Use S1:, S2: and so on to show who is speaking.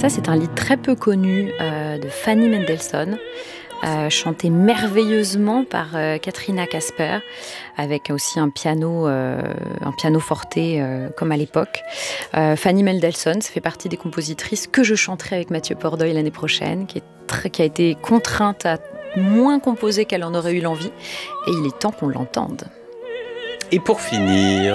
S1: Ça, c'est un lied très peu connu de Fanny Mendelssohn, chanté merveilleusement par Katrina Kasper, avec aussi un piano forte comme à l'époque. Fanny Mendelssohn, ça fait partie des compositrices que je chanterai avec Mathieu Pordeuil l'année prochaine, qui a été contrainte à moins composer qu'elle en aurait eu l'envie, et il est temps qu'on l'entende.
S2: Et pour finir,